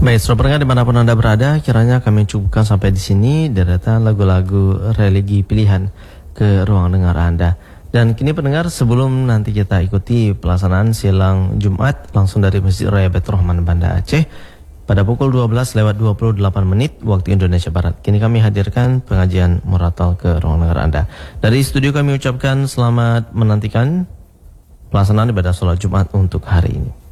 Baik, saudara pendengar dimanapun Anda berada, kiranya kami cukupkan sampai di sini deretan lagu-lagu religi pilihan ke ruang dengar Anda. Dan kini pendengar, sebelum nanti kita ikuti pelaksanaan silang Jumat langsung dari Masjid Raya Baitur Rahman Banda Aceh pada pukul 12:28 menit waktu Indonesia Barat. Kini kami hadirkan pengajian Muratal ke ruang dengar Anda. Dari studio kami ucapkan selamat menantikan pelaksanaan ibadah sholat Jumat untuk hari ini.